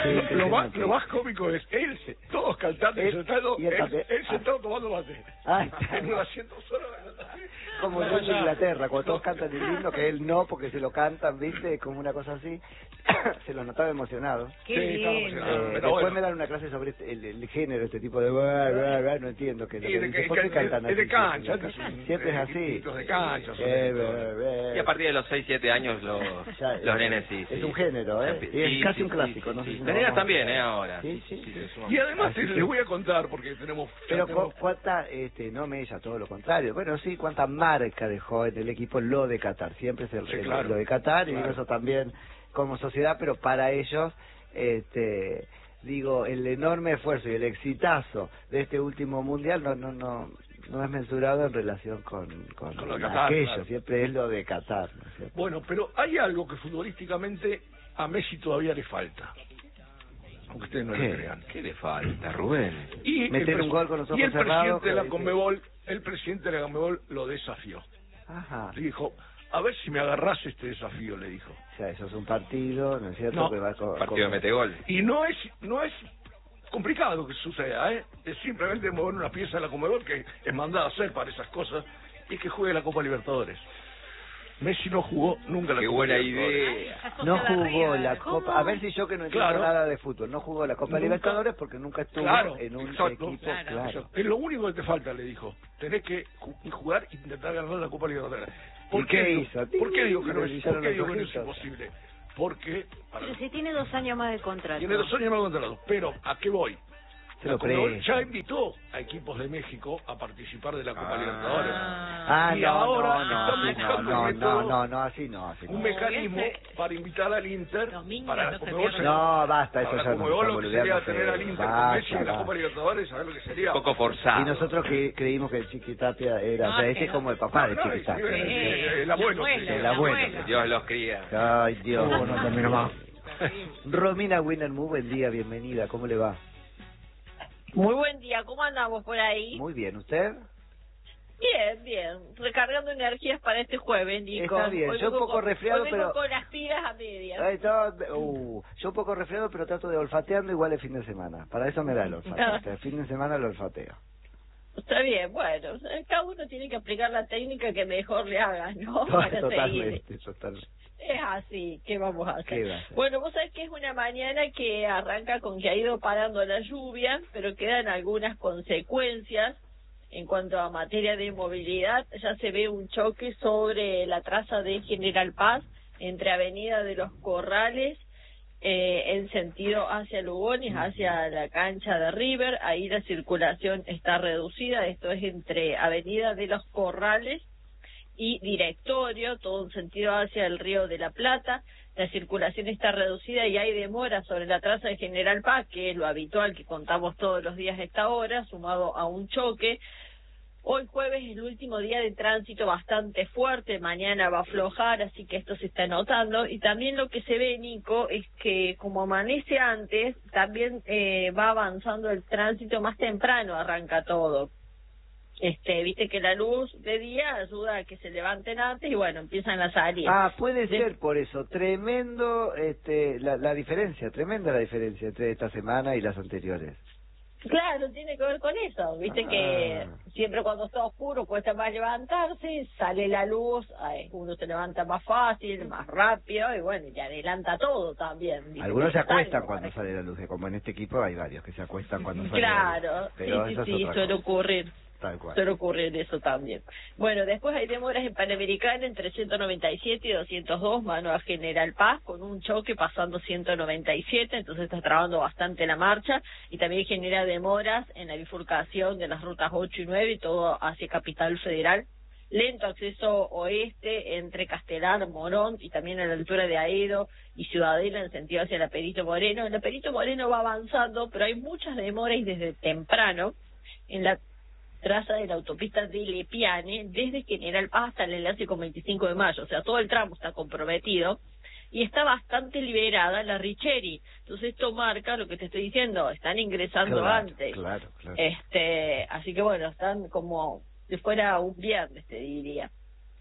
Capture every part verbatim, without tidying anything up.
Lo, lo, más, lo más cómico es él, todos cantando y sentado, él, él, él sentado ah. tomando mate. Ah, en un asiento solo. Como en Inglaterra, cuando todos cantan el himno, que él no, porque se lo cantan, ¿viste? Como una cosa así. Se lo notaba emocionado. Qué sí, lindo. emocionado. Eh, después bueno. me dan una clase sobre este, el, el género, este tipo de... Bla, bla, bla, no entiendo qué es lo que dice. ¿Por qué cantan así? Es de cancha. Siempre es así. de cancha. Y a partir de los seis, siete años los, ya, los nenes sí. Es sí. un género, ¿eh? Y es sí, casi sí, un clásico. Sí, no sí, sé si sí. no Nenas vamos... también, ¿eh? Ahora. Sí, sí. sí, sí. Y además así les que... voy a contar, porque tenemos... Pero tenemos... cuánta, este, no me ella, todo lo contrario. Bueno, sí, cuánta marca dejó en el equipo lo de Qatar. Siempre es el, sí, el claro, lo de Qatar, claro. y eso también como sociedad, pero para ellos, este, digo, el enorme esfuerzo y el exitazo de este último mundial no, no, no, no es mensurado en relación con, con, con lo de con Qatar, aquello. claro. Siempre es lo de Qatar, ¿no es cierto? Bueno, pero hay algo que futbolísticamente a Messi todavía le falta. Aunque ustedes no ¿Qué? le crean. ¿Qué le falta, Rubén? Y Meter el un gol con los ojos y el cerrados, presidente de la que- Conmebol, el presidente de la Conmebol lo desafió. Ajá. Le dijo, a ver si me agarrás este desafío, le dijo. O sea, eso es un partido, ¿no es cierto? No, que va con, Partido de con- metegol. Y no es no es complicado que suceda, ¿eh? Es simplemente mover una pieza de la Conmebol que es mandada a hacer para esas cosas y que juegue la Copa Libertadores. Messi no jugó nunca la Qué Copa buena Libertadores. idea. No jugó la ¿Cómo? Copa, a ver si yo que no entiendo Claro. nada de fútbol, no jugó la Copa Nunca. Libertadores porque nunca estuvo Claro, en un exacto. equipo, Claro. claro. Exacto. Es lo único que te falta, le dijo. Tenés que ju- jugar e intentar ganar la Copa Libertadores. ¿Por ¿Y qué qué digo, hizo? ¿Por qué digo que no Le es, brillaron por qué los digo que no es ojitos. imposible? Porque para, Pero si tiene dos años más de contrato. tiene dos años más contrato. Pero, ¿a qué voy? Se La lo Conmebol presta. ya invitó a equipos de México a participar de la Copa Ah. Libertadores. Ah, Y no, ahora no, no, están así no, buscando no, un no, método, no, no, así no, así no. un mecanismo ese- para invitar al Inter Los niños para no la se Conmebol. pierden. No, basta, eso Para ya la no Conmebol estamos lo que sería olvidando tener al que- Inter con basta, Messi en la basta. Copa Libertadores, ¿sabes lo que sería? Un poco forzado. Y nosotros que creímos que el Chiquitapia era, No, o sea, que este es no. como el papá de No, no, Chiquitapia. es- Sí. es- el abuelo. El sí. El abuelo. Dios los cría. Ay, Dios. No, no, termino más. Romina Winner, muy buen día, bienvenida, ¿cómo le va? Muy buen día, ¿cómo andamos por ahí? Muy bien, ¿usted? Bien, bien, recargando energías para este jueves, Nico. Está bien, Hoy yo un vengo poco con- resfriado, hoy vengo pero- con las pilas a medias. Ahí está, uh, yo un poco resfriado, pero trato de olfateando igual el fin de semana. Para eso me da el olfato. Ah. O sea, el fin de semana lo olfateo. Está bien, bueno, cada uno tiene que aplicar la técnica que mejor le haga, ¿no? Para seguir. Totalmente, totalmente. Es así, ¿qué vamos a ¿Qué hacer? va a hacer? Bueno, vos sabés que es una mañana que arranca con que ha ido parando la lluvia, pero quedan algunas consecuencias. En cuanto a materia de movilidad, ya se ve un choque sobre la traza de General Paz entre Avenida de los Corrales eh, en sentido hacia Lugones, hacia la cancha de River. Ahí la circulación está reducida, esto es entre Avenida de los Corrales y Directorio, todo en sentido hacia el Río de la Plata. La circulación está reducida y hay demora sobre la traza de General Paz, que es lo habitual que contamos todos los días a esta hora, sumado a un choque. Hoy jueves es el último día de tránsito bastante fuerte, mañana va a aflojar, así que esto se está notando. Y también lo que se ve, Nico, es que como amanece antes, también eh, va avanzando el tránsito más temprano, arranca todo. Este, viste que la luz de día ayuda a que se levanten antes y bueno, empiezan a salir. Ah, puede De- ser por eso. Tremendo este, la, la diferencia, tremenda la diferencia entre esta semana y las anteriores. Claro, tiene que ver con eso, viste que Ah. siempre cuando está oscuro cuesta más levantarse, sale la luz, ay, uno se levanta más fácil, más rápido y bueno, y adelanta todo también. ¿viste? Algunos se Algo acuestan para cuando que- sale la luz, como en este equipo hay varios que se acuestan cuando sale la luz. Claro, Pero sí, eso sí, es sí, otra suele cosa. ocurrir. Tal cual. Suele ocurrir eso también. Bueno, después hay demoras en Panamericana entre ciento noventa y siete y doscientos dos, mano a General Paz, con un choque pasando ciento noventa y siete, entonces está trabando bastante la marcha, y también genera demoras en la bifurcación de las rutas ocho y nueve, y todo hacia Capital Federal. Lento acceso oeste entre Castelar, Morón, y también a la altura de Aedo y Ciudadela en sentido hacia la Perito Moreno. En la Perito Moreno va avanzando, pero hay muchas demoras y desde temprano en la traza de la autopista de Lepiane, desde General Paz hasta el enlace con veinticinco de mayo, o sea, todo el tramo está comprometido, y está bastante liberada la Richeri. Entonces esto marca lo que te estoy diciendo, están ingresando Claro, antes. claro, claro. Este, así que bueno, están como si fuera un viernes, te diría.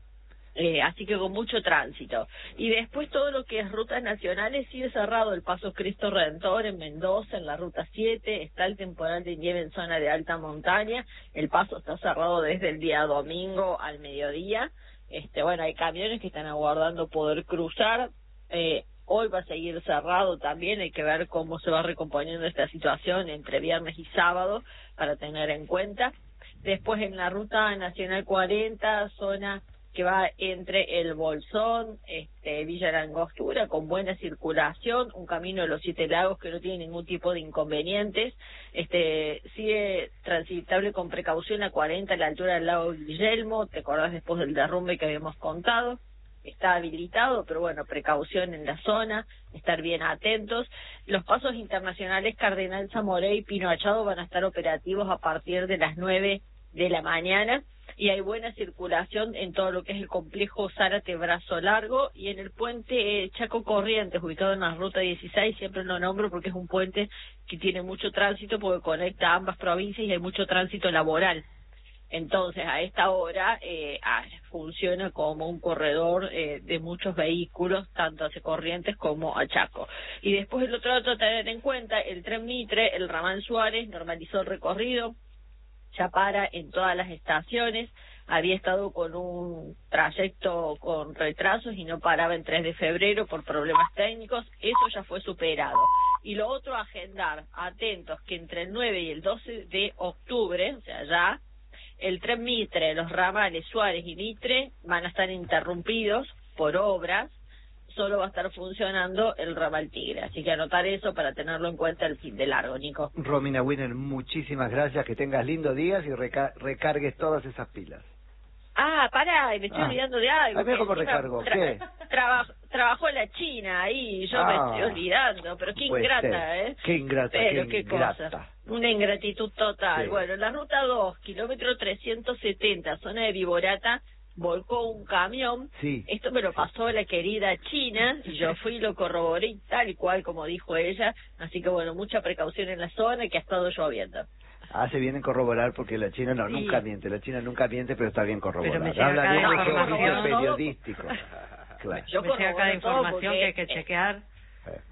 Eh, así que con mucho tránsito. Y después todo lo que es rutas nacionales sigue cerrado. El Paso Cristo Redentor en Mendoza, en la Ruta siete, está el temporal de nieve en zona de alta montaña. El paso está cerrado desde el día domingo al mediodía. Este, bueno, hay camiones que están aguardando poder cruzar. Eh, hoy va a seguir cerrado también, hay que ver cómo se va recomponiendo esta situación entre viernes y sábado para tener en cuenta. Después en la Ruta Nacional cuarenta, zona que va entre el Bolsón, este, Villa La Angostura, con buena circulación, un camino de los Siete Lagos que no tiene ningún tipo de inconvenientes, este, sigue transitable con precaución la cuarenta a la altura del lago Guillermo, te acordás después del derrumbe que habíamos contado, está habilitado, pero bueno, precaución en la zona, estar bien atentos. Los pasos internacionales Cardenal Zamoré y Pino Achado van a estar operativos a partir de las nueve de la mañana, y hay buena circulación en todo lo que es el complejo Zárate Brazo Largo y en el puente eh, Chaco Corrientes, ubicado en la ruta dieciséis, siempre lo nombro porque es un puente que tiene mucho tránsito porque conecta ambas provincias y hay mucho tránsito laboral. Entonces, a esta hora eh, ah, funciona como un corredor eh, de muchos vehículos, tanto hacia Corrientes como a Chaco. Y después el otro dato a tener en cuenta, el tren Mitre, el ramal Suárez, normalizó el recorrido, ya para en todas las estaciones, había estado con un trayecto con retrasos y no paraba en tres de febrero por problemas técnicos, eso ya fue superado. Y lo otro, agendar, atentos, que entre el nueve y el doce de octubre, o sea ya, el tren Mitre, los ramales Suárez y Mitre van a estar interrumpidos por obras, solo va a estar funcionando el ramal Tigre. Así que anotar eso para tenerlo en cuenta el fin de largo, Nico. Romina Winner, muchísimas gracias, que tengas lindos días y reca recargues todas esas pilas. Ah, pará, me estoy ah. olvidando de algo. A ver cómo recargo, tra ¿qué? Traba trabajó en la China ahí, yo ah, me estoy olvidando, pero qué ingrata, ser. ¿eh? Qué ingrata, pero qué, qué ingrata. cosa. Una ingratitud total. Sí. Bueno, en la ruta dos, kilómetro trescientos setenta, zona de Viborata, volcó un camión. Sí. Esto me lo pasó la querida China y yo fui y lo corroboré tal y cual como dijo ella. Así que bueno, mucha precaución en la zona que ha estado lloviendo. Hace bien en corroborar porque la China no, Sí. nunca miente. La China nunca miente, pero está bien corroborar. Pero me llega Habla cada bien de su información. oficio No, no, no. periodístico. Claro. Yo Me llega cada corroboro todo información porque- que hay que chequear. Eh,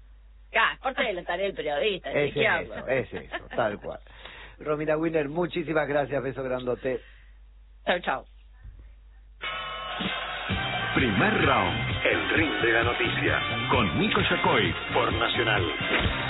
Ah, es parte de la tarea del periodista, Es chequearlo. eso, es eso, tal cual. Romina Winner, muchísimas gracias, beso grandote. Chau, chau. Primer round. El ring de la noticia. Con Nico Yacoy por Nacional.